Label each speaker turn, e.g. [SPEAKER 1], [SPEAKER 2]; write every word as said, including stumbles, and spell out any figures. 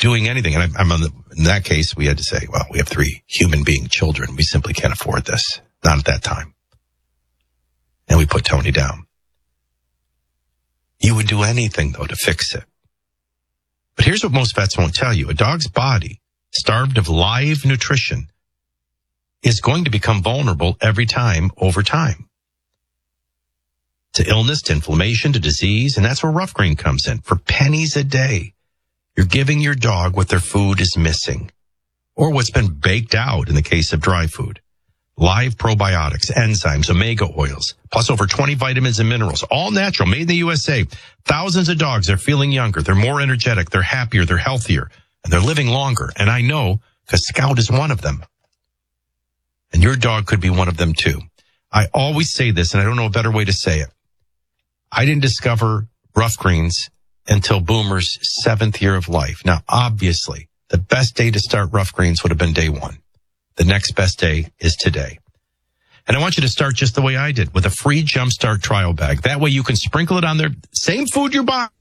[SPEAKER 1] doing anything. And I, I'm on the, in that case, we had to say, well, we have three human being children. We simply can't afford this. Not at that time. And we put Tony down. You would do anything, though, to fix it. But here's what most vets won't tell you. A dog's body, starved of live nutrition, is going to become vulnerable every time over time. To illness, to inflammation, to disease, and that's where Rough Green comes in. For pennies a day, you're giving your dog what their food is missing, or what's been baked out in the case of dry food. Live probiotics, enzymes, omega oils, plus over twenty vitamins and minerals, all natural, made in the U S A. Thousands of dogs are feeling younger. They're more energetic. They're happier. They're healthier. And they're living longer. And I know because Scout is one of them. And your dog could be one of them too. I always say this, and I don't know a better way to say it. I didn't discover Rough Greens until Boomer's seventh year of life. Now, obviously, the best day to start Rough Greens would have been day one. The next best day is today. And I want you to start just the way I did, with a free Jumpstart trial bag. That way you can sprinkle it on there. Same food you're buying.